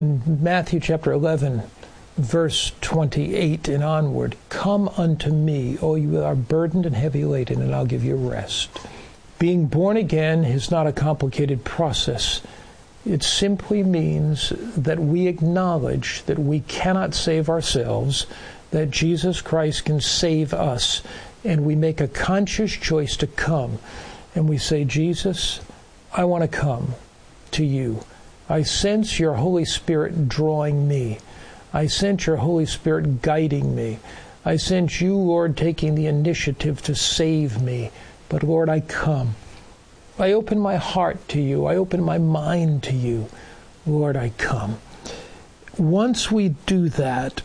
Matthew chapter 11, verse 28 and onward, "Come unto me, all you are burdened and heavy laden, and I'll give you rest." Being born again is not a complicated process. It simply means that we acknowledge that we cannot save ourselves, that Jesus Christ can save us, and we make a conscious choice to come. And we say, "Jesus, I want to come to you. I sense your Holy Spirit drawing me. I sense your Holy Spirit guiding me. I sense you, Lord, taking the initiative to save me. But Lord, I come. I open my heart to you. I open my mind to you. Lord, I come." Once we do that,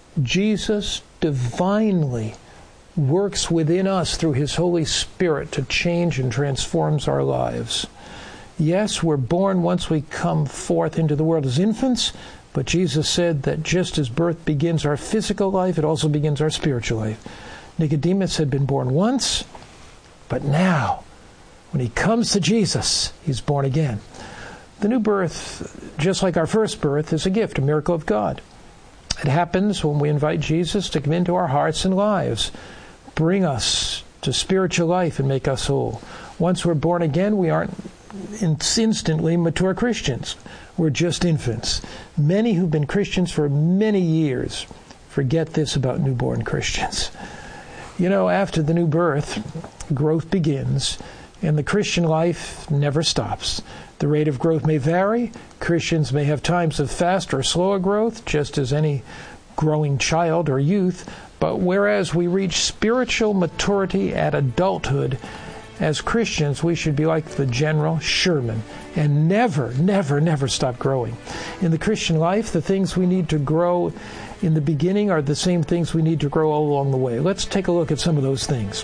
Jesus divinely works within us through his Holy Spirit to change and transforms our lives. Yes, we're born once we come forth into the world as infants, but Jesus said that just as birth begins our physical life, it also begins our spiritual life. Nicodemus had been born once, but now, when he comes to Jesus, he's born again. The new birth, just like our first birth, is a gift, a miracle of God. It happens when we invite Jesus to come into our hearts and lives, bring us to spiritual life and make us whole. Once we're born again, we aren't instantly mature Christians. We're just infants. Many who've been Christians for many years forget this about newborn Christians. You know, after the new birth, growth begins, and the Christian life never stops. The rate of growth may vary. Christians may have times of fast or slower growth, just as any growing child or youth. But whereas we reach spiritual maturity at adulthood, as Christians, we should be like the General Sherman and never, never, never stop growing. In the Christian life, the things we need to grow in the beginning are the same things we need to grow all along the way. Let's take a look at some of those things.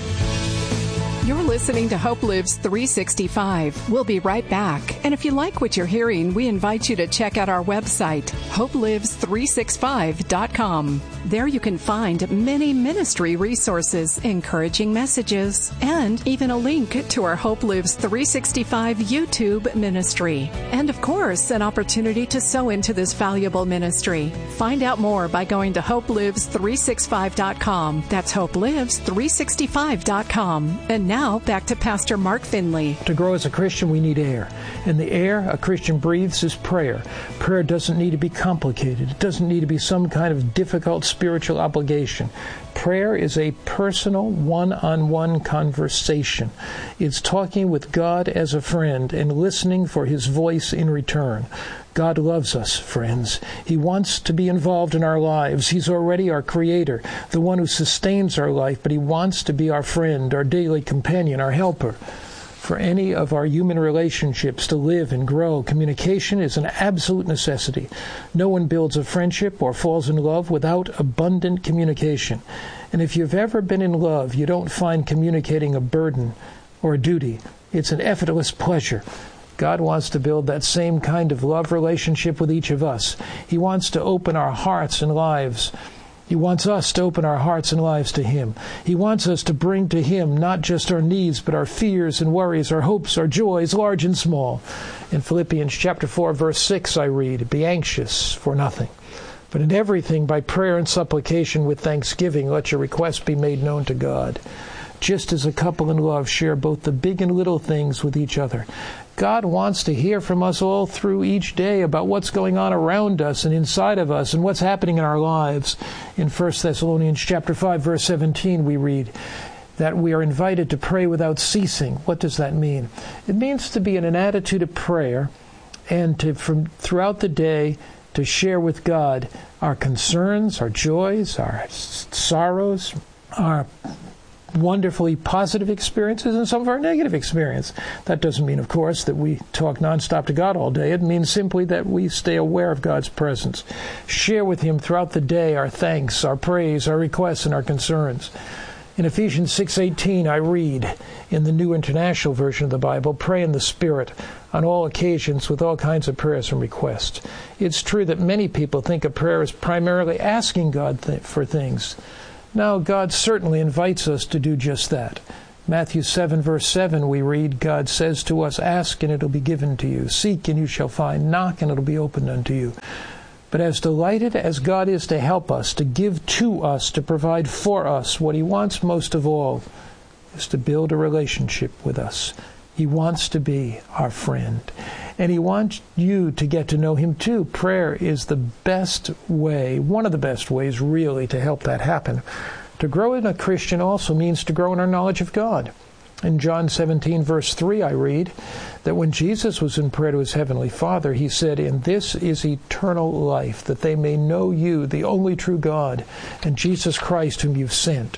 You're listening to Hope Lives 365. We'll be right back. And if you like what you're hearing, we invite you to check out our website, hopelives365.com. There you can find many ministry resources, encouraging messages, and even a link to our Hope Lives 365 YouTube ministry. And of course, an opportunity to sow into this valuable ministry. Find out more by going to hopelives365.com. That's hopelives365.com. And now, back to Pastor Mark Finley. To grow as a Christian, we need air. And the air a Christian breathes is prayer. Prayer doesn't need to be complicated. It doesn't need to be some kind of difficult spiritual obligation. Prayer is a personal, one-on-one conversation. It's talking with God as a friend and listening for his voice in return. God loves us, friends. He wants to be involved in our lives. He's already our creator, the one who sustains our life, but he wants to be our friend, our daily companion, our helper. For any of our human relationships to live and grow, communication is an absolute necessity. No one builds a friendship or falls in love without abundant communication. And if you've ever been in love, you don't find communicating a burden or a duty. It's an effortless pleasure. God wants to build that same kind of love relationship with each of us. He wants to open our hearts and lives. He wants us to open our hearts and lives to him. He wants us to bring to him not just our needs, but our fears and worries, our hopes, our joys, large and small. In Philippians chapter 4, verse 6, I read, "Be anxious for nothing, but in everything by prayer and supplication with thanksgiving, let your requests be made known to God." Just as a couple in love share both the big and little things with each other, God wants to hear from us all through each day about what's going on around us and inside of us and what's happening in our lives. In 1 Thessalonians chapter 5, verse 17, we read that we are invited to pray without ceasing. What does that mean? It means to be in an attitude of prayer and to, from throughout the day, to share with God our concerns, our joys, our sorrows, our wonderfully positive experiences and some of our negative experience. That doesn't mean, of course, that we talk nonstop to God all day. It means simply that we stay aware of God's presence. Share with him throughout the day our thanks, our praise, our requests, and our concerns. In Ephesians 6:18, I read in the New International Version of the Bible, "Pray in the Spirit on all occasions with all kinds of prayers and requests." It's true that many people think of prayer as primarily asking God for things. Now, God certainly invites us to do just that. Matthew 7, verse 7, we read, God says to us, ask and it'll be given to you. Seek and you shall find. Knock and it'll be opened unto you. But as delighted as God is to help us, to give to us, to provide for us, what He wants most of all is to build a relationship with us. He wants to be our friend. And He wants you to get to know Him too. Prayer is the best way, one of the best ways really, to help that happen. To grow in a Christian also means to grow in our knowledge of God. In John 17, verse 3, I read that when Jesus was in prayer to His Heavenly Father, He said, and this is eternal life, that they may know you, the only true God, and Jesus Christ whom you've sent.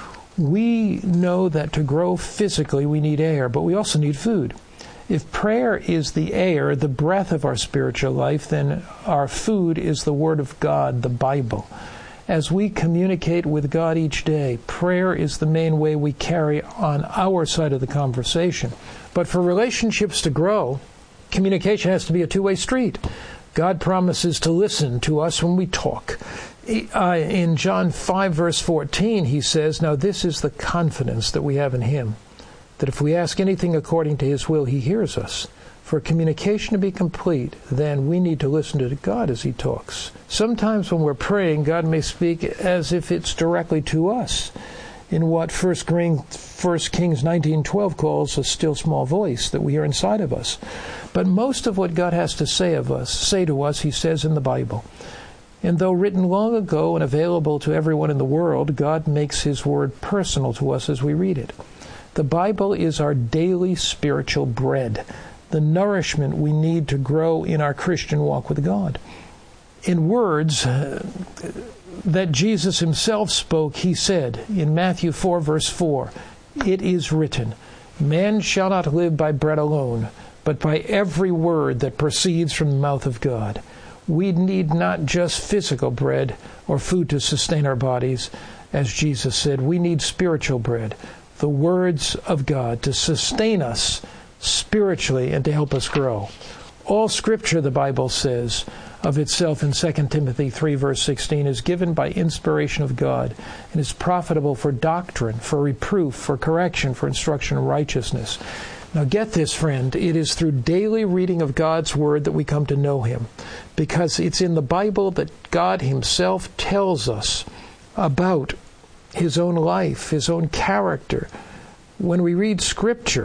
We know that to grow physically we need air, but we also need food. If prayer is the air, the breath of our spiritual life, then our food is the Word of God, the Bible. As we communicate with God each day, prayer is the main way we carry on our side of the conversation. But for relationships to grow, communication has to be a two-way street. God promises to listen to us when we talk. In John 5, verse 14, He says, now this is the confidence that we have in Him, that if we ask anything according to His will, He hears us. For communication to be complete, then we need to listen to God as He talks. Sometimes when we're praying, God may speak as if it's directly to us, in what 1 Kings 19:12 calls a still small voice that we hear inside of us. But most of what God has to say to us, He says in the Bible. And though written long ago and available to everyone in the world, God makes His Word personal to us as we read it. The Bible is our daily spiritual bread, the nourishment we need to grow in our Christian walk with God. In words that Jesus Himself spoke, He said in Matthew 4, verse 4, it is written, man shall not live by bread alone, but by every word that proceeds from the mouth of God. We need not just physical bread or food to sustain our bodies, as Jesus said. We need spiritual bread, the words of God, to sustain us spiritually and to help us grow. All Scripture, the Bible says of itself in 2 Timothy 3, verse 16, is given by inspiration of God and is profitable for doctrine, for reproof, for correction, for instruction in righteousness. Now get this, friend, it is through daily reading of God's Word that we come to know Him, because it's in the Bible that God Himself tells us about His own life, His own character. When we read Scripture,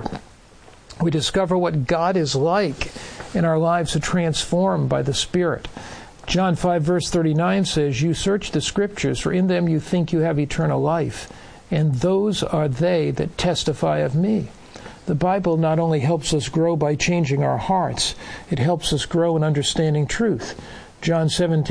we discover what God is like, and our lives are transformed by the Spirit. John 5, verse 39 says, you search the Scriptures, for in them you think you have eternal life, and those are they that testify of me. The Bible not only helps us grow by changing our hearts, it helps us grow in understanding truth. John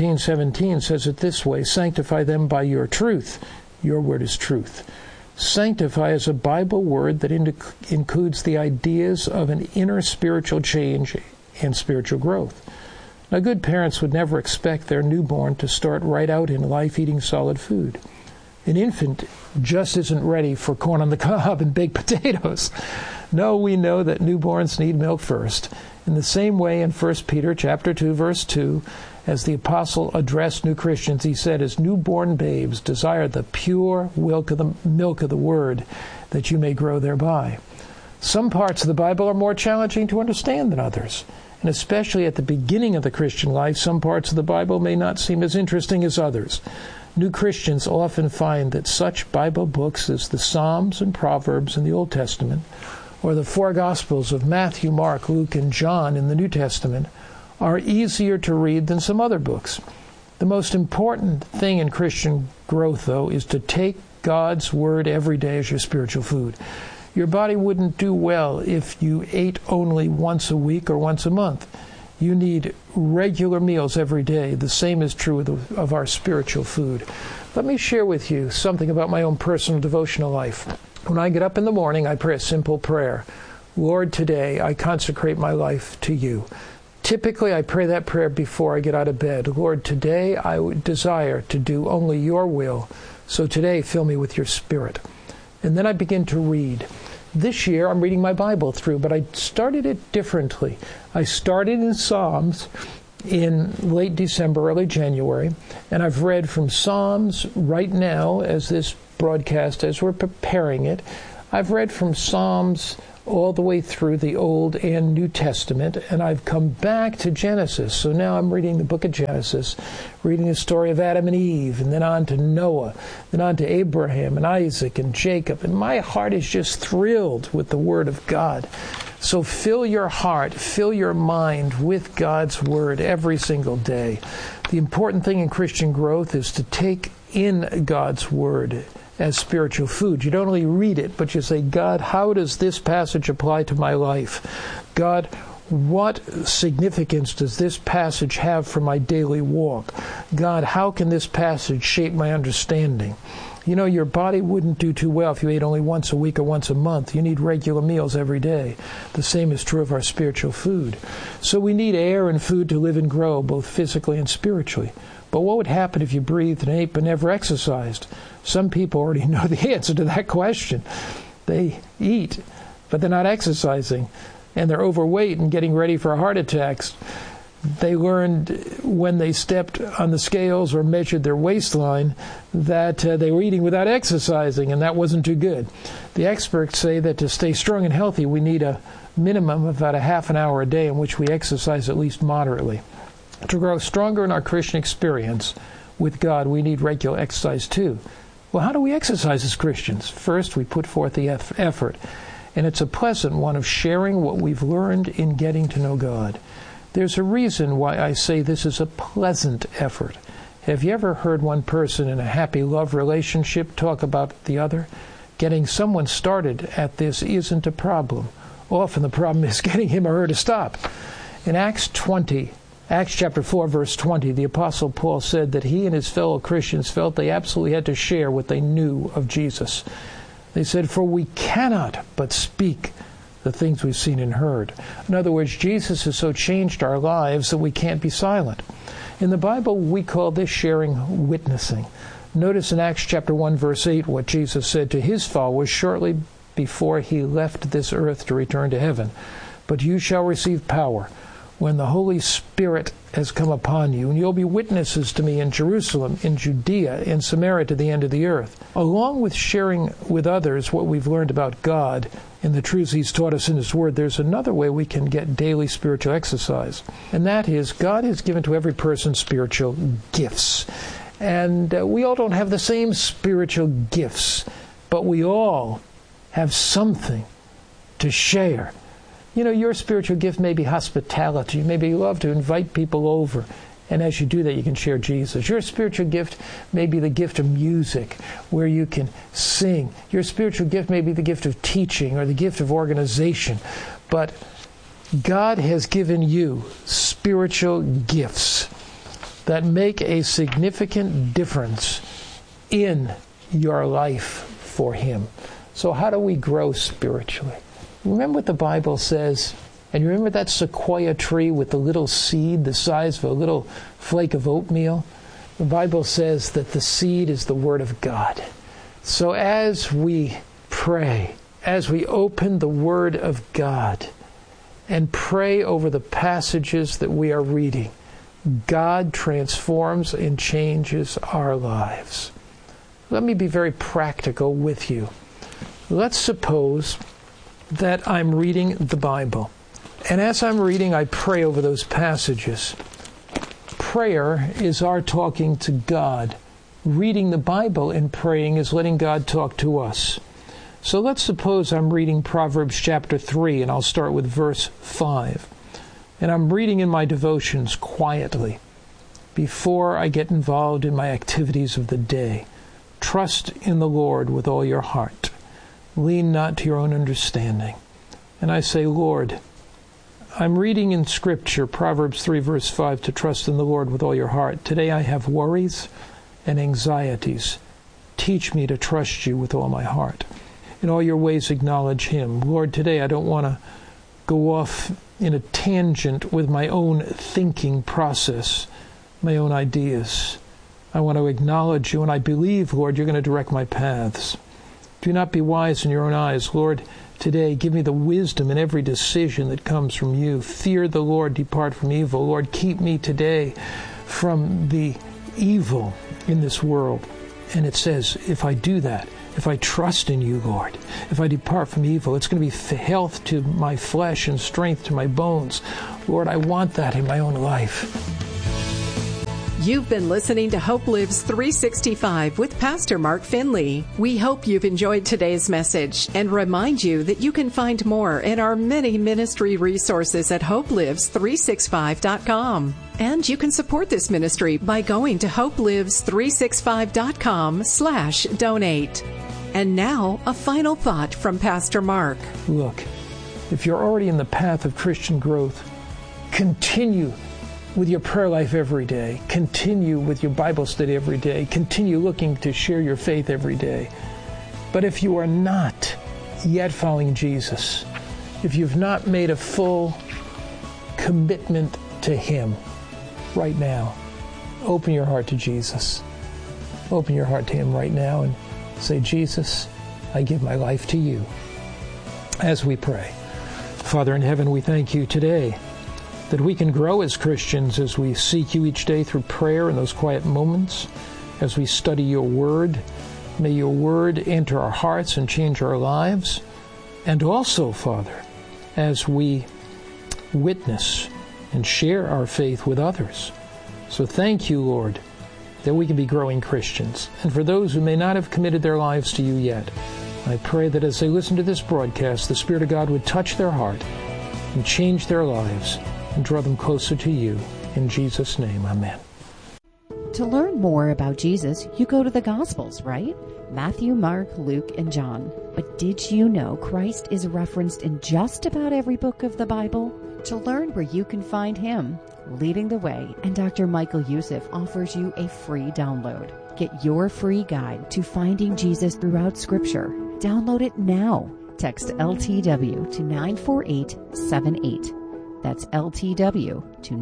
17:17 says it this way, sanctify them by your truth. Your word is truth. Sanctify is a Bible word that includes the ideas of an inner spiritual change and spiritual growth. Now, good parents would never expect their newborn to start right out in life eating solid food. An infant just isn't ready for corn on the cob and baked potatoes. No, we know that newborns need milk first. In the same way, in 1 Peter chapter 2, verse 2, as the apostle addressed new Christians, he said, as newborn babes, desire the pure milk of the word, that you may grow thereby. Some parts of the Bible are more challenging to understand than others. And especially at the beginning of the Christian life, some parts of the Bible may not seem as interesting as others. New Christians often find that such Bible books as the Psalms and Proverbs in the Old Testament, or the four Gospels of Matthew, Mark, Luke, and John in the New Testament, are easier to read than some other books. The most important thing in Christian growth, though, is to take God's Word every day as your spiritual food. Your body wouldn't do well if you ate only once a week or once a month. You need regular meals every day. The same is true of our spiritual food. Let me share with you something about my own personal devotional life. When I get up in the morning, I pray a simple prayer. Lord, today I consecrate my life to you. Typically, I pray that prayer before I get out of bed. Lord, today I would desire to do only your will. So today, fill me with your Spirit. And then I begin to read. This year, I'm reading my Bible through, but I started it differently. I started in Psalms in late December, early January, and I've read from Psalms right now as this broadcast, as we're preparing it. I've read from Psalms all the way through the Old and New Testament, and I've come back to Genesis. So now I'm reading the book of Genesis, reading the story of Adam and Eve, and then on to Noah, then on to Abraham and Isaac and Jacob, and my heart is just thrilled with the Word of God. So fill your heart, fill your mind with God's Word every single day. The important thing in Christian growth is to take in God's Word as spiritual food. You don't only read it, but you say, God, how does this passage apply to my life? God, what significance does this passage have for my daily walk? God, how can this passage shape my understanding? You know, your body wouldn't do too well if you ate only once a week or once a month. You need regular meals every day. The same is true of our spiritual food. So we need air and food to live and grow, both physically and spiritually. But what would happen if you breathed and ate but never exercised? Some people already know the answer to that question. They eat, but they're not exercising, and they're overweight and getting ready for heart attacks. They learned when they stepped on the scales or measured their waistline that they were eating without exercising, and that wasn't too good. The experts say that to stay strong and healthy, we need a minimum of about a half an hour a day in which we exercise at least moderately. To grow stronger in our Christian experience with God, we need regular exercise too. Well, how do we exercise as Christians? First, we put forth the effort, and it's a pleasant one of sharing what we've learned in getting to know God. There's a reason why I say this is a pleasant effort. Have you ever heard one person in a happy love relationship talk about the other? Getting someone started at this isn't a problem. Often the problem is getting him or her to stop. In Acts chapter 4, verse 20, the Apostle Paul said that he and his fellow Christians felt they absolutely had to share what they knew of Jesus. They said, "For we cannot but speak the things we've seen and heard." In other words, Jesus has so changed our lives that we can't be silent. In the Bible, we call this sharing witnessing. Notice in Acts chapter 1, verse 8, what Jesus said to his followers shortly before he left this earth to return to heaven. "But you shall receive power when the Holy Spirit has come upon you, and you'll be witnesses to me in Jerusalem, in Judea, in Samaria, to the end of the earth." Along with sharing with others what we've learned about God and the truths He's taught us in His Word, there's another way we can get daily spiritual exercise, and that is God has given to every person spiritual gifts. And we all don't have the same spiritual gifts, but we all have something to share. You know, your spiritual gift may be hospitality. Maybe you love to invite people over, and as you do that, you can share Jesus. Your spiritual gift may be the gift of music, where you can sing. Your spiritual gift may be the gift of teaching or the gift of organization. But God has given you spiritual gifts that make a significant difference in your life for Him. So how do we grow spiritually? Remember what the Bible says, and you remember that sequoia tree with the little seed the size of a little flake of oatmeal? The Bible says that the seed is the Word of God. So as we pray, as we open the Word of God and pray over the passages that we are reading, God transforms and changes our lives. Let me be very practical with you. Let's suppose that I'm reading the Bible. And as I'm reading, I pray over those passages. Prayer is our talking to God. Reading the Bible and praying is letting God talk to us. So let's suppose I'm reading Proverbs chapter 3, and I'll start with verse 5. And I'm reading in my devotions quietly before I get involved in my activities of the day. Trust in the Lord with all your heart. Lean not to your own understanding. And I say, Lord, I'm reading in Scripture, Proverbs 3, verse 5, to trust in the Lord with all your heart. Today I have worries and anxieties. Teach me to trust you with all my heart. In all your ways acknowledge Him. Lord, today I don't want to go off in a tangent with my own thinking process, my own ideas. I want to acknowledge you, and I believe, Lord, you're going to direct my paths. Do not be wise in your own eyes. Lord, today give me the wisdom in every decision that comes from you. Fear the Lord, depart from evil. Lord, keep me today from the evil in this world. And it says, if I do that, If I trust in you, Lord, if I depart from evil, it's going to be health to my flesh and strength to my bones. Lord, I want that in my own life. You've been listening to Hope Lives 365 with Pastor Mark Finley. We hope you've enjoyed today's message and remind you that you can find more in our many ministry resources at hopelives365.com. And you can support this ministry by going to hopelives365.com/donate. And now, a final thought from Pastor Mark. Look, if you're already in the path of Christian growth, continue with your prayer life every day. Continue with your Bible study every day. Continue looking to share your faith every day. But if you are not yet following Jesus, if you've not made a full commitment to Him right now, open your heart to Jesus. Open your heart to Him right now and say, Jesus, I give my life to you. As we pray. Father in heaven, we thank you today that we can grow as Christians as we seek you each day through prayer in those quiet moments, as we study your word. May your word enter our hearts and change our lives. And also, Father, as we witness and share our faith with others. So thank you, Lord, that we can be growing Christians. And for those who may not have committed their lives to you yet, I pray that as they listen to this broadcast, the Spirit of God would touch their heart and change their lives and draw them closer to you. In Jesus' name, amen. To learn more about Jesus, you go to the Gospels, right? Matthew, Mark, Luke, and John. But did you know Christ is referenced in just about every book of the Bible? To learn where you can find Him, Leading the Way, and Dr. Michael Youssef offers you a free download. Get your free guide to finding Jesus throughout Scripture. Download it now. Text LTW to 94878. That's LTW to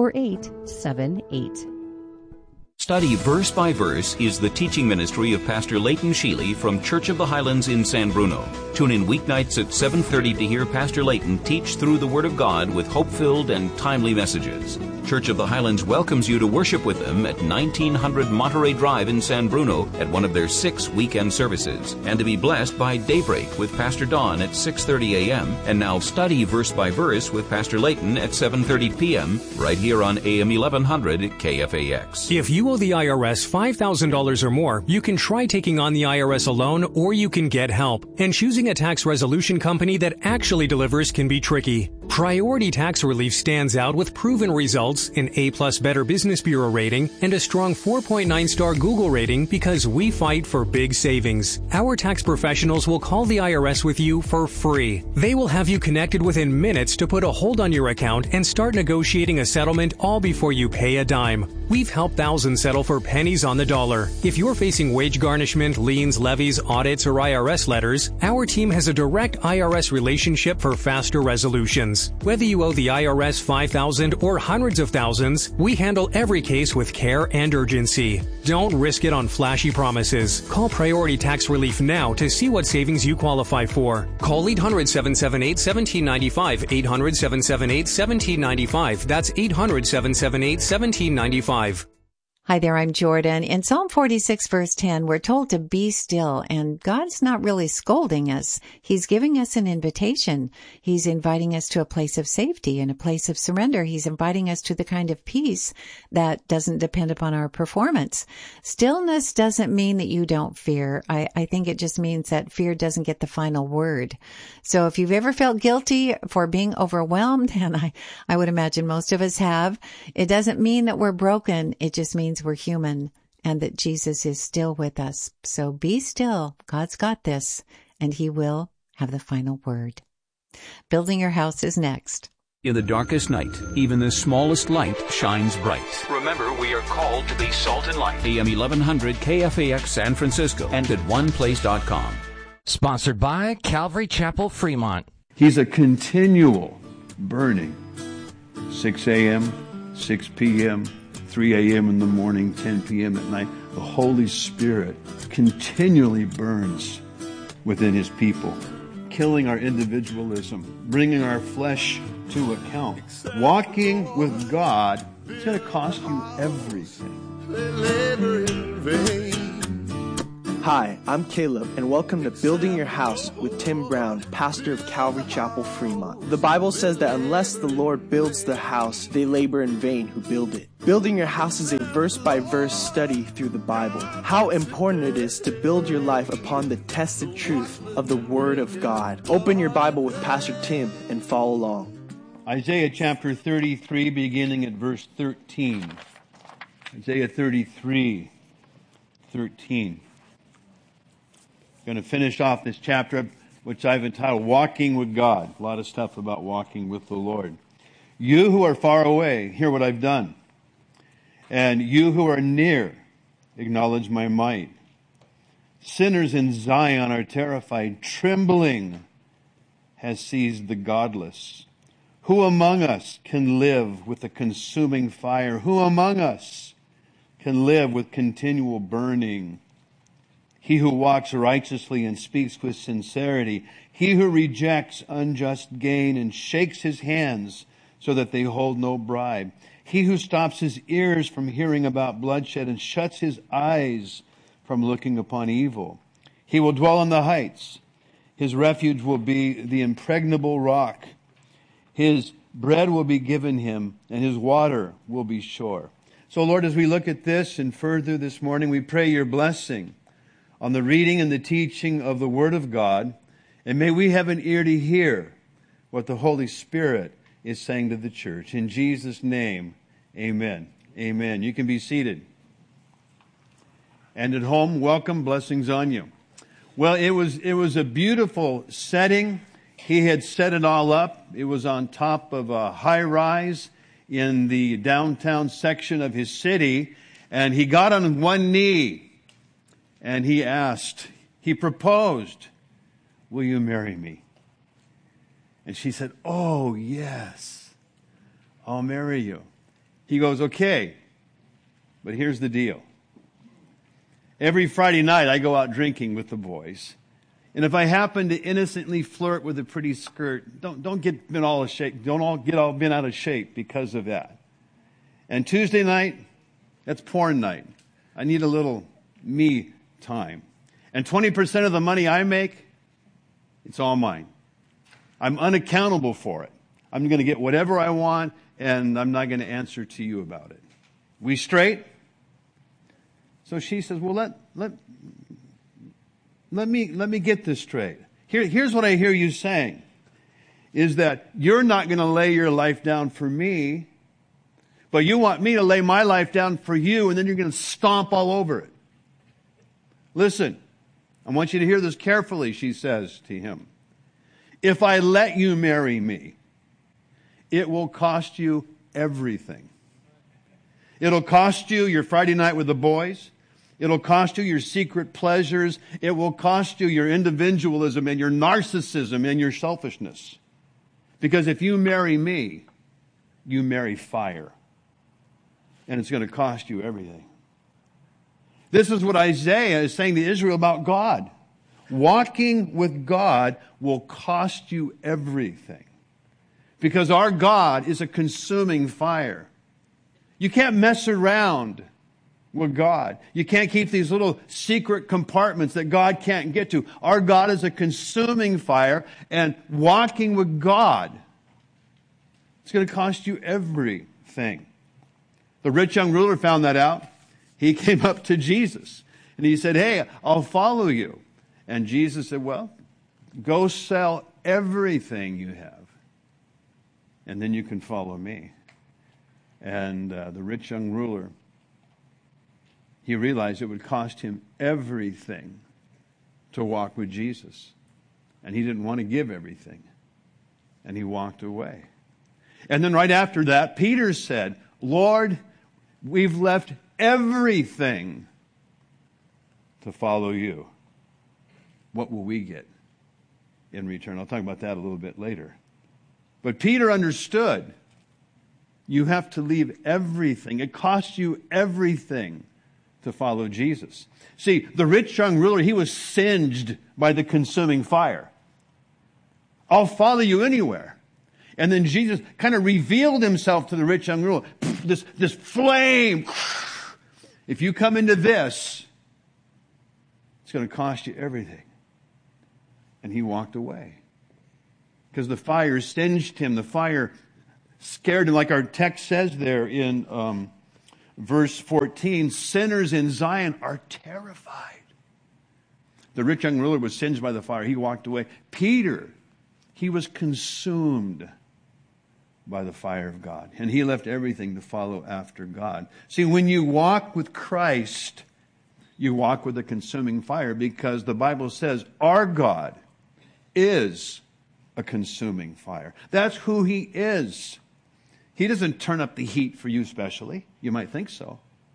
94878. Study Verse by Verse is the teaching ministry of Pastor Leighton Sheely from Church of the Highlands in San Bruno. Tune in weeknights at 7:30 to hear Pastor Leighton teach through the Word of God with hope-filled and timely messages. Church of the Highlands welcomes you to worship with them at 1900 Monterey Drive in San Bruno at one of their 6 weekend services, and to be blessed by Daybreak with Pastor Don at 6:30 a.m. and now Study Verse by Verse with Pastor Leighton at 7:30 p.m. right here on AM 1100 KFAX. If you owe the IRS $5,000 or more, you can try taking on the IRS alone, or you can get help. And choosing a tax resolution company that actually delivers can be tricky. Priority Tax Relief stands out with proven results, an A+ Better Business Bureau rating, and a strong 4.9-star Google rating because we fight for big savings. Our tax professionals will call the IRS with you for free. They will have you connected within minutes to put a hold on your account and start negotiating a settlement all before you pay a dime. We've helped thousands settle for pennies on the dollar. If you're facing wage garnishment, liens, levies, audits, or IRS letters, our team has a direct IRS relationship for faster resolutions. Whether you owe the IRS $5,000 or hundreds of thousands, we handle every case with care and urgency. Don't risk it on flashy promises. Call Priority Tax Relief now to see what savings you qualify for. Call 800-778-1795, 800-778-1795. That's 800-778-1795. Hi there, I'm Jordan. In Psalm 46, verse 10, we're told to be still, and God's not really scolding us. He's giving us an invitation. He's inviting us to a place of safety and a place of surrender. He's inviting us to the kind of peace that doesn't depend upon our performance. Stillness doesn't mean that you don't fear. I think it just means that fear doesn't get the final word. So if you've ever felt guilty for being overwhelmed, and I would imagine most of us have, it doesn't mean that we're broken. It just means we're human and that Jesus is still with us. So be still. God's got this, and He will have the final word. Building your house is next. In the darkest night, even the smallest light shines bright. Remember, we are called to be salt and light. AM 1100 KFAX San Francisco and at oneplace.com. Sponsored by Calvary Chapel, Fremont. He's a continual burning. 6 a.m., 6 p.m., 3 a.m. in the morning, 10 p.m. at night. The Holy Spirit continually burns within His people, killing our individualism, bringing our flesh to account. Walking with God, it's going to cost you everything. Hi, I'm Caleb, and welcome to Building Your House with Tim Brown, pastor of Calvary Chapel, Fremont. The Bible says that unless the Lord builds the house, they labor in vain who build it. Building your house is a verse-by-verse study through the Bible. How important it is to build your life upon the tested truth of the Word of God. Open your Bible with Pastor Tim and follow along. Isaiah chapter 33, beginning at verse 13. Isaiah 33, 13. I'm going to finish off this chapter, which I've entitled Walking with God. A lot of stuff about walking with the Lord. You who are far away, hear what I've done. And you who are near, acknowledge my might. Sinners in Zion are terrified. Trembling has seized the godless. Who among us can live with a consuming fire? Who among us can live with continual burning? He who walks righteously and speaks with sincerity. He who rejects unjust gain and shakes his hands so that they hold no bribe. He who stops his ears from hearing about bloodshed and shuts his eyes from looking upon evil. He will dwell on the heights. His refuge will be the impregnable rock. His bread will be given him, and his water will be sure. So, Lord, as we look at this and further this morning, we pray your blessing on the reading and the teaching of the Word of God, and may we have an ear to hear what the Holy Spirit is saying to the church. In Jesus' name, amen. Amen. You can be seated. And at home, welcome, blessings on you. Well, it was a beautiful setting. He had set it all up. It was on top of a high rise in the downtown section of his city, and he got on one knee. And he proposed, will you marry me? And she said, oh, yes, I'll marry you. He goes, okay, but here's the deal. Every Friday night I go out drinking with the boys. And if I happen to innocently flirt with a pretty skirt, don't get bent all shape. Don't all get all bent out of shape because of that. And Tuesday night, that's porn night. I need a little me time. And 20% of the money I make, it's all mine. I'm unaccountable for it. I'm going to get whatever I want, and I'm not going to answer to you about it. We straight? So she says, well, let me get this straight. Here's what I hear you saying, is that you're not going to lay your life down for me, but you want me to lay my life down for you, and then you're going to stomp all over it. Listen, I want you to hear this carefully, she says to him. If I let you marry me, it will cost you everything. It'll cost you your Friday night with the boys. It'll cost you your secret pleasures. It will cost you your individualism and your narcissism and your selfishness. Because if you marry me, you marry fire. And it's going to cost you everything. This is what Isaiah is saying to Israel about God. Walking with God will cost you everything. Because our God is a consuming fire. You can't mess around with God. You can't keep these little secret compartments that God can't get to. Our God is a consuming fire, and walking with God, it's going to cost you everything. The rich young ruler found that out. He came up to Jesus and he said, hey, I'll follow you. And Jesus said, well, go sell everything you have and then you can follow me. And the rich young ruler, he realized it would cost him everything to walk with Jesus. And he didn't want to give everything. And he walked away. And then right after that, Peter said, Lord, we've left everything to follow you. What will we get in return? I'll talk about that a little bit later. But Peter understood you have to leave everything. It costs you everything to follow Jesus. See, the rich young ruler, he was singed by the consuming fire. I'll follow you anywhere. And then Jesus kind of revealed himself to the rich young ruler. This flame. If you come into this, It's going to cost you everything. And he walked away. Because the fire singed him. The fire scared him. Like our text says there in verse 14, sinners in Zion are terrified. The rich young ruler was singed by the fire. He walked away. Peter, he was consumed by the fire of God. And he left everything to follow after God. See, when you walk with Christ, you walk with a consuming fire, because the Bible says our God is a consuming fire. That's who he is. He doesn't turn up the heat for you specially. You might think so.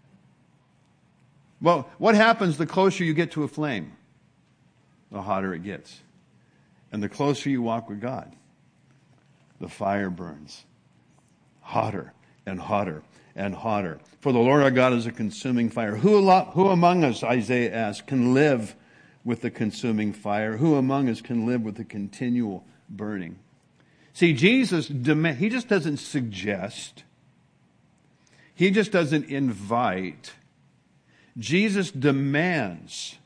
Well, what happens the closer you get to a flame? The hotter it gets. And the closer you walk with God, the fire burns hotter and hotter and hotter. For the Lord our God is a consuming fire. Who among us, Isaiah asks, can live with the consuming fire? Who among us can live with the continual burning? See, Jesus, he just doesn't suggest. He just doesn't invite. Jesus demands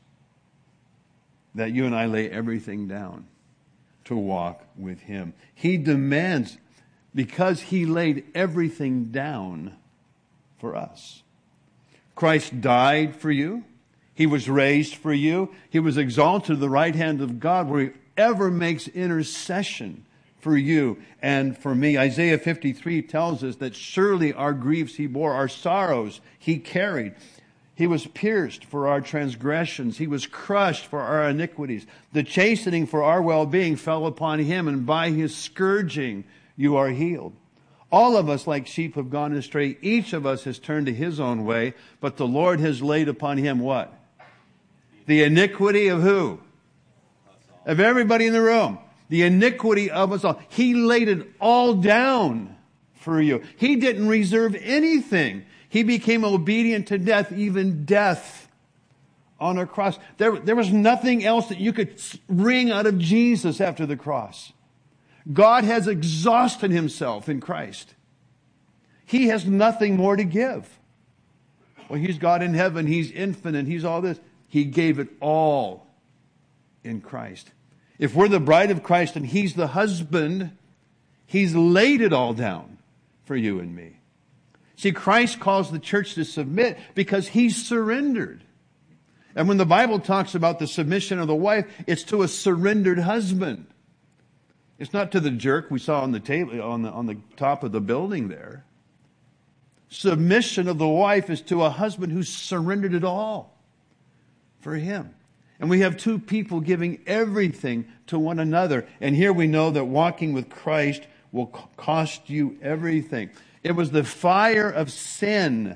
that you and I lay everything down to walk with him. He demands, because he laid everything down for us. Christ died for you. He was raised for you. He was exalted to the right hand of God, where he ever makes intercession for you and for me. Isaiah 53 tells us that surely our griefs he bore, our sorrows he carried. He was pierced for our transgressions. He was crushed for our iniquities. The chastening for our well-being fell upon him, and by his scourging you are healed. All of us like sheep have gone astray. Each of us has turned to his own way, but the Lord has laid upon him what? The iniquity of who? Of everybody in the room. The iniquity of us all. He laid it all down for you. He didn't reserve anything. He became obedient to death, even death on a cross. There was nothing else that you could wring out of Jesus after the cross. God has exhausted himself in Christ. He has nothing more to give. Well, he's God in heaven. He's infinite. He's all this. He gave it all in Christ. If we're the bride of Christ and he's the husband, he's laid it all down for you and me. See, Christ calls the church to submit because he's surrendered. And when the Bible talks about the submission of the wife, it's to a surrendered husband. It's not to the jerk we saw on the table, on the top of the building there. Submission of the wife is to a husband who's surrendered it all for him. And we have two people giving everything to one another. And here we know that walking with Christ will cost you everything. It was the fire of sin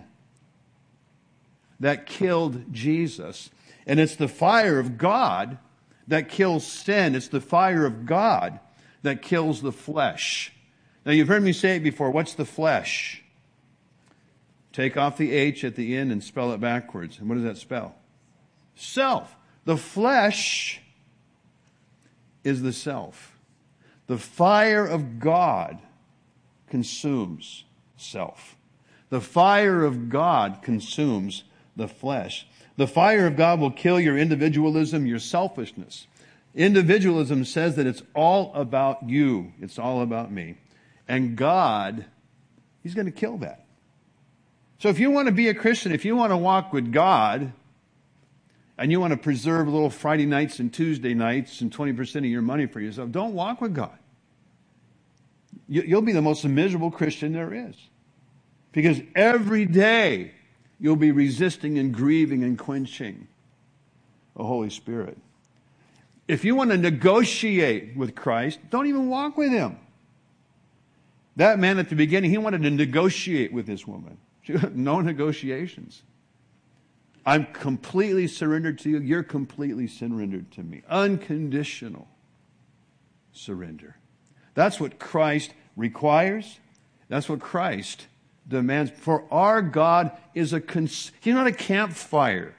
that killed Jesus. And it's the fire of God that kills sin. It's the fire of God that kills the flesh. Now, you've heard me say it before. What's the flesh? Take off the H at the end and spell it backwards. And what does that spell? Self. The flesh is the self. The fire of God consumes self. The fire of God consumes the flesh. The fire of God will kill your individualism, your selfishness. Individualism says that it's all about you. It's all about me. And God, he's going to kill that. So if you want to be a Christian, if you want to walk with God, and you want to preserve little Friday nights and Tuesday nights and 20% of your money for yourself, don't walk with God. You'll be the most miserable Christian there is. Because every day you'll be resisting and grieving and quenching the Holy Spirit. If you want to negotiate with Christ, don't even walk with him. That man at the beginning, he wanted to negotiate with this woman. No negotiations. I'm completely surrendered to you. You're completely surrendered to me. Unconditional surrender. That's what Christ requires. That's what Christ demands. For our God is he's not a campfire.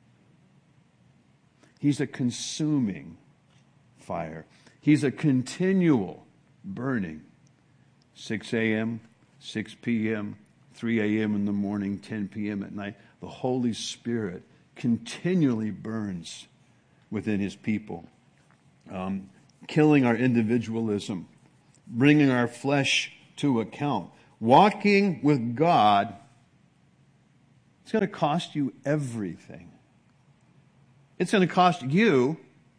He's a consuming fire. He's a continual burning. 6 a.m., 6 p.m., 3 a.m. in the morning, 10 p.m. at night. The Holy Spirit continually burns within His people. Killing our individualism, bringing our flesh to account. Walking with God, it's going to cost you everything. It's going to cost you.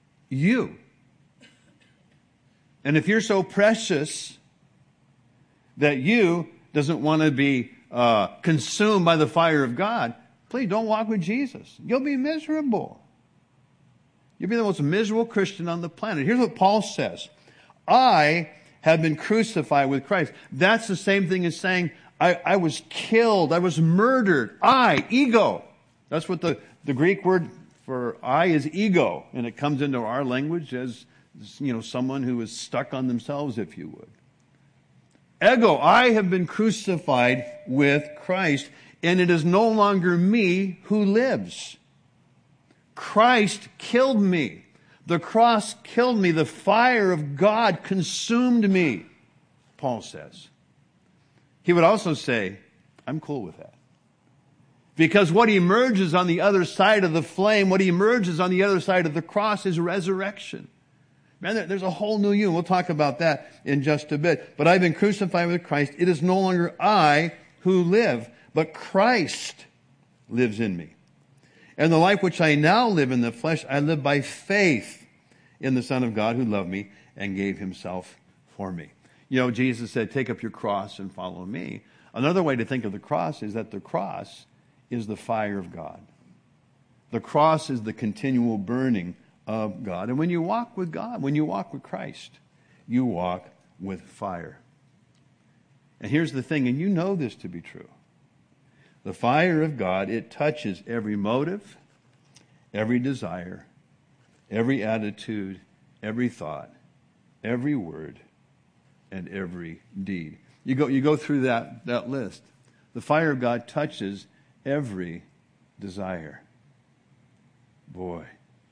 And if you're so precious that you doesn't want to be consumed by the fire of God, please don't walk with Jesus. You'll be miserable. You'll be the most miserable Christian on the planet. Here's what Paul says. I have been crucified with Christ. That's the same thing as saying, I was killed. I was murdered. Ego. That's what the Greek word for I is ego. And it comes into our language as, someone who is stuck on themselves, if you would. Ego. I have been crucified with Christ. And it is no longer me who lives. Christ killed me. The cross killed me. The fire of God consumed me, Paul says. He would also say, I'm cool with that. Because what emerges on the other side of the flame, what emerges on the other side of the cross is resurrection. Man, there's a whole new you. We'll talk about that in just a bit. But I've been crucified with Christ. It is no longer I who live, but Christ lives in me. And the life which I now live in the flesh, I live by faith in the Son of God who loved me and gave Himself for me. Jesus said, take up your cross and follow me. Another way to think of the cross is that the cross is the fire of God. The cross is the continual burning of God. And when you walk with God, when you walk with Christ, you walk with fire. And here's the thing, and you know this to be true. The fire of God, it touches every motive, every desire, every attitude, every thought, every word, and every deed. You go through that list. The fire of God touches every desire. Boy,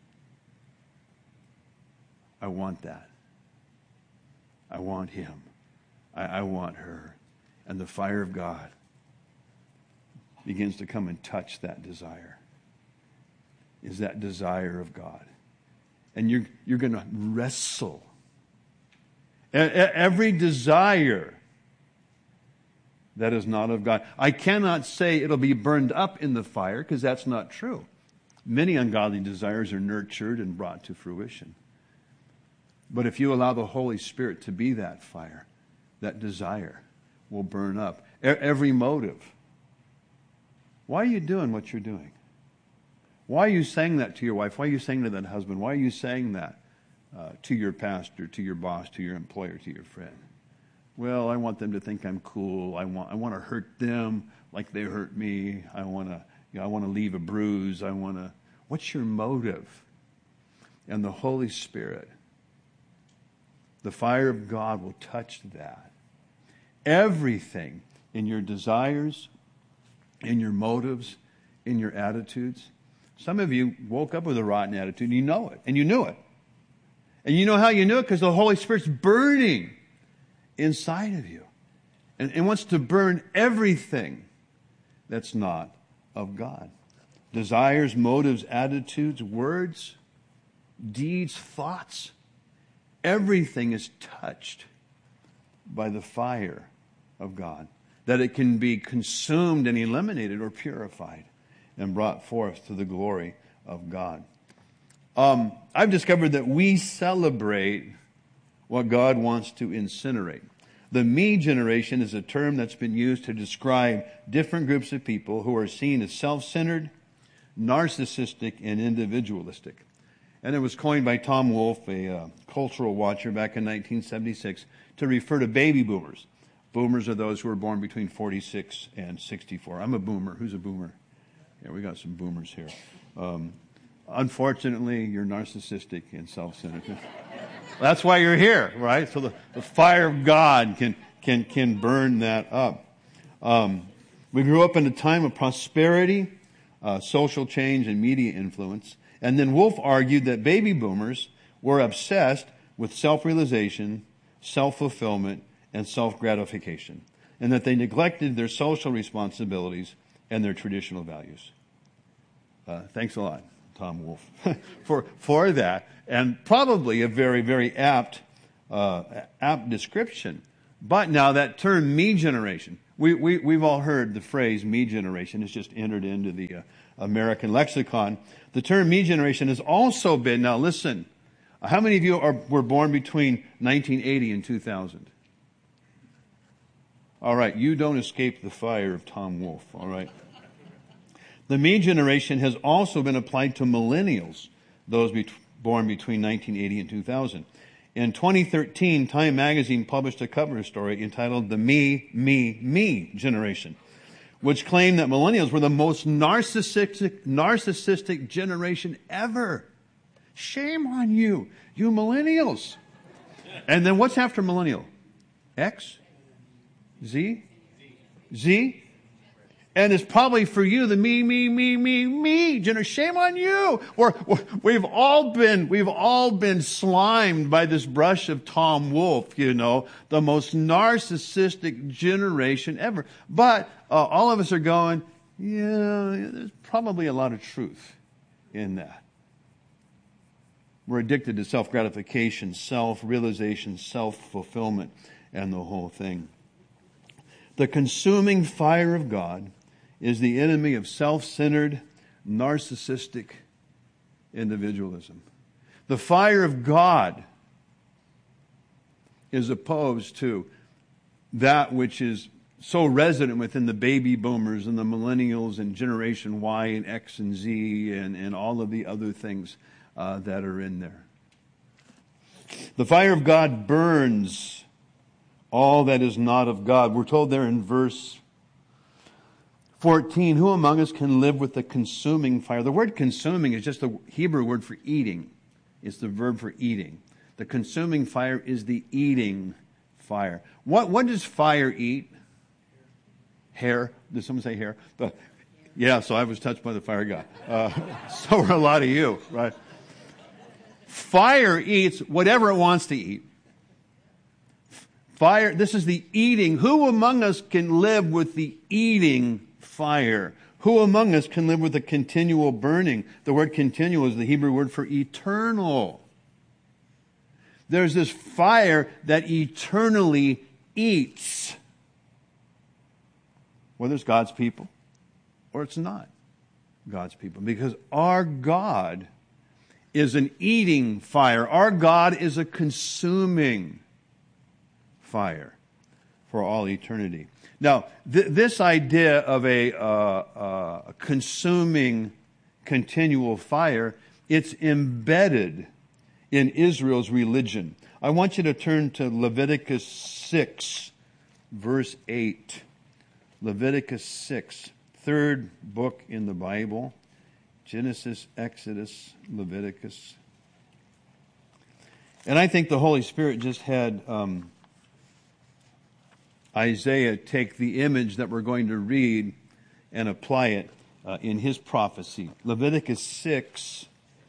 I want that. I want him. I want her. And the fire of God begins to come and touch that desire. Is that desire of God. And you're going to wrestle. Every desire that is not of God. I cannot say it'll be burned up in the fire, because that's not true. Many ungodly desires are nurtured and brought to fruition. But if you allow the Holy Spirit to be that fire, that desire will burn up. Every motive. Why are you doing what you're doing? Why are you saying that to your wife? Why are you saying to that husband? Why are you saying that to your pastor, to your boss, to your employer, to your friend? Well, I want them to think I'm cool. I want to hurt them like they hurt me. I want to leave a bruise. What's your motive? And the Holy Spirit, the fire of God will touch that. Everything in your desires, in your motives, in your attitudes. Some of you woke up with a rotten attitude, and you know it, and you knew it. And you know how you knew it? Because the Holy Spirit's burning inside of you and wants to burn everything that's not of God. Desires, motives, attitudes, words, deeds, thoughts. Everything is touched by the fire of God, that it can be consumed and eliminated or purified and brought forth to the glory of God. I've discovered that we celebrate what God wants to incinerate. The me generation is a term that's been used to describe different groups of people who are seen as self-centered, narcissistic, and individualistic. And it was coined by Tom Wolfe, a cultural watcher back in 1976, to refer to baby boomers. Boomers are those who were born between 46 and 64. I'm a boomer. Who's a boomer? Yeah, we got some boomers here. Unfortunately, you're narcissistic and self-centered. That's why you're here, right? So the fire of God can burn that up. We grew up in a time of prosperity, social change, and media influence. And then Wolfe argued that baby boomers were obsessed with self-realization, self-fulfillment, and self-gratification, and that they neglected their social responsibilities and their traditional values. Thanks a lot, Tom Wolfe for that, and probably a very, very apt description. But now that term, me generation, we've all heard the phrase me generation. It's just entered into the American lexicon. The term me generation has also been, now listen, how many of you were born between 1980 and 2000? All right, you don't escape the fire of Tom Wolfe, all right? The me generation has also been applied to millennials, those born between 1980 and 2000. In 2013, Time magazine published a cover story entitled The Me Generation, which claimed that millennials were the most narcissistic generation ever. Shame on you, you millennials. And then what's after millennial? X? Z? Z? And it's probably for you the me generation. Shame on you. We've all been slimed by this brush of Tom Wolfe, the most narcissistic generation ever. But all of us are going, there's probably a lot of truth in that. We're addicted to self-gratification, self-realization, self-fulfillment, and the whole thing. The consuming fire of God is the enemy of self-centered, narcissistic individualism. The fire of God is opposed to that which is so resident within the baby boomers and the millennials and Generation Y and X and Z and all of the other things that are in there. The fire of God burns all that is not of God. We're told there in verse 14, who among us can live with the consuming fire? The word consuming is just the Hebrew word for eating. It's the verb for eating. The consuming fire is the eating fire. What does fire eat? Hair. Did someone say hair? Yeah, so I was touched by the fire god. So were a lot of you, right? Fire eats whatever it wants to eat. Fire, this is the eating. Who among us can live with the eating fire? Who among us can live with the continual burning? The word continual is the Hebrew word for eternal. There's this fire that eternally eats. Whether it's God's people or it's not God's people. Because our God is an eating fire. Our God is a consuming fire for all eternity. Now, this idea of a consuming, continual fire, it's embedded in Israel's religion. I want you to turn to Leviticus 6, verse 8. Leviticus 6, third book in the Bible. Genesis, Exodus, Leviticus. And I think the Holy Spirit just had Isaiah take the image that we're going to read and apply it in his prophecy. Leviticus 6,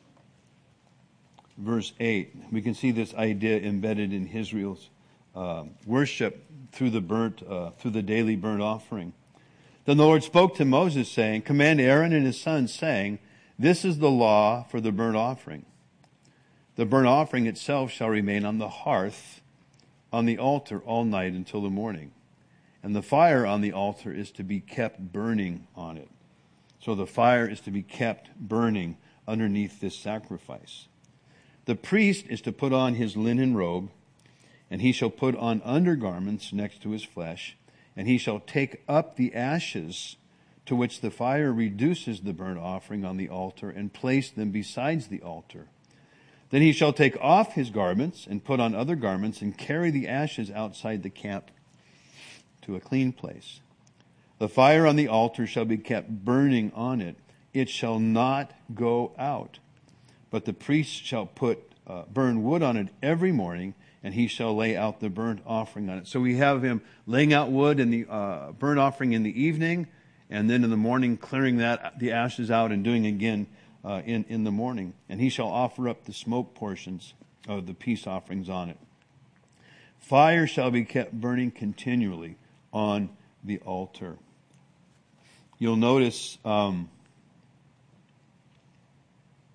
verse 8. We can see this idea embedded in Israel's worship through the daily burnt offering. Then the Lord spoke to Moses, saying, command Aaron and his sons, saying, this is the law for the burnt offering. The burnt offering itself shall remain on the hearth, on the altar all night until the morning. And the fire on the altar is to be kept burning on it. So the fire is to be kept burning underneath this sacrifice. The priest is to put on his linen robe, and he shall put on undergarments next to his flesh, and he shall take up the ashes to which the fire reduces the burnt offering on the altar and place them besides the altar. Then he shall take off his garments and put on other garments and carry the ashes outside the camp to a clean place. The fire on the altar shall be kept burning on it. It shall not go out. But the priest shall put burn wood on it every morning, and he shall lay out the burnt offering on it. So we have him laying out wood in the burnt offering in the evening, and then in the morning clearing the ashes out and doing again in the morning. And he shall offer up the smoke portions of the peace offerings on it. Fire shall be kept burning continually on the altar. You'll notice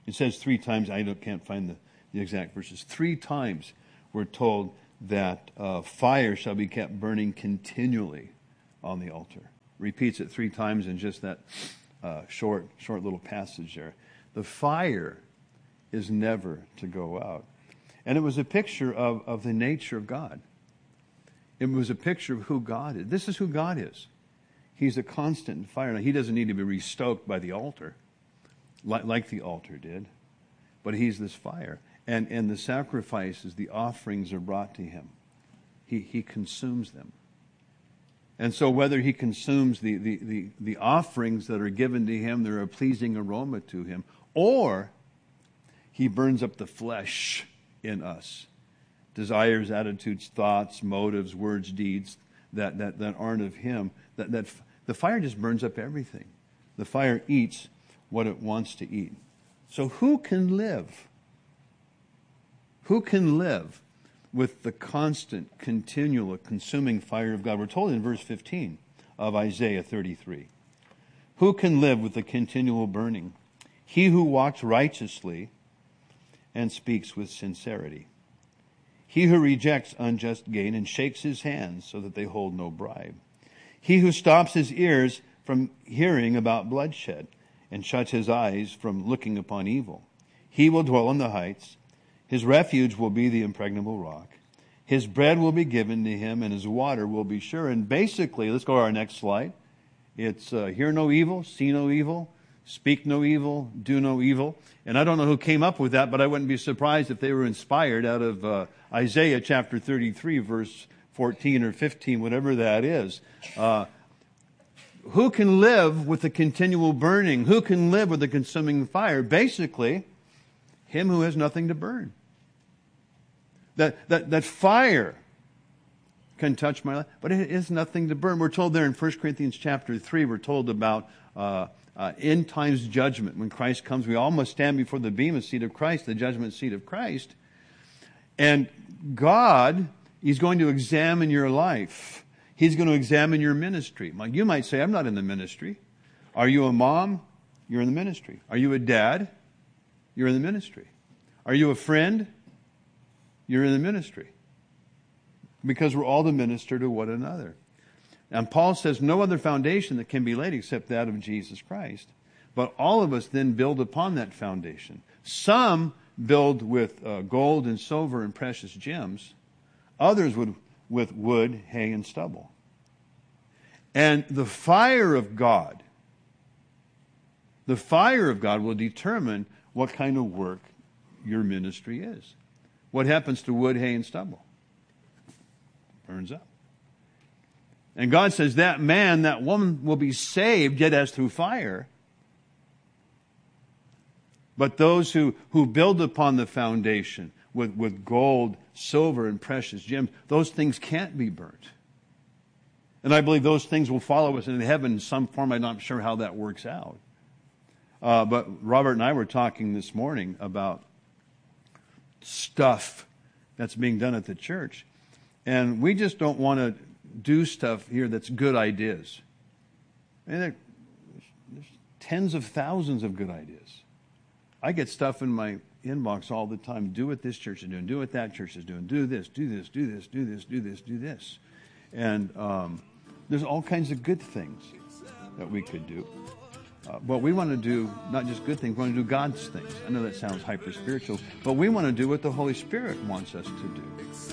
It says 3 times, can't find the exact verses. 3 times we're told that fire shall be kept burning continually on the altar. Repeats it 3 times in just that short little passage there. The fire is never to go out. And it was a picture of the nature of God. It was a picture of who God is. This is who God is. He's a constant fire. Now, he doesn't need to be restoked by the altar, like the altar did. But he's this fire. And the sacrifices, the offerings are brought to him. He consumes them. And so whether he consumes the offerings that are given to him, they're a pleasing aroma to him, or he burns up the flesh in us. Desires, attitudes, thoughts, motives, words, deeds that aren't of him. That the fire just burns up everything. The fire eats what it wants to eat. So who can live? Who can live with the constant, continual, consuming fire of God? We're told in verse 15 of Isaiah 33. Who can live with the continual burning? He who walks righteously and speaks with sincerity. He who rejects unjust gain and shakes his hands so that they hold no bribe. He who stops his ears from hearing about bloodshed and shuts his eyes from looking upon evil. He will dwell on the heights. His refuge will be the impregnable rock. His bread will be given to him, and his water will be sure. And basically, let's go to our next slide. It's hear no evil, see no evil, speak no evil, do no evil. And I don't know who came up with that, but I wouldn't be surprised if they were inspired out of Isaiah chapter 33, verse 14 or 15, whatever that is. Who can live with the continual burning? Who can live with the consuming fire? Basically, him who has nothing to burn. That fire can touch my life, but it is nothing to burn. We're told there in 1 Corinthians chapter 3, we're told about end times judgment. When Christ comes, we all must stand before the bema seat of Christ, the judgment seat of Christ. And God is going to examine your life. He's going to examine your ministry. You might say, I'm not in the ministry. Are you a mom? You're in the ministry. Are you a dad? You're in the ministry. Are you a friend? You're in the ministry. Because we're all to minister to one another. And Paul says no other foundation that can be laid except that of Jesus Christ. But all of us then build upon that foundation. Some build with gold and silver and precious gems. Others with wood, hay, and stubble. And the fire of God will determine what kind of work your ministry is. What happens to wood, hay, and stubble? Burns up. And God says that man, that woman will be saved, yet as through fire. But those who build upon the foundation with gold, silver, and precious gems, those things can't be burnt. And I believe those things will follow us into heaven in some form. I'm not sure how that works out. But Robert and I were talking this morning about stuff that's being done at the church. And we just don't want to do stuff here that's good ideas. And there's tens of thousands of good ideas. I get stuff in my inbox all the time. Do what this church is doing. Do what that church is doing. Do this, do this, do this, do this, do this, do this. And there's all kinds of good things that we could do. But we want to do not just good things, we want to do God's things. I know that sounds hyper-spiritual, but we want to do what the Holy Spirit wants us to do.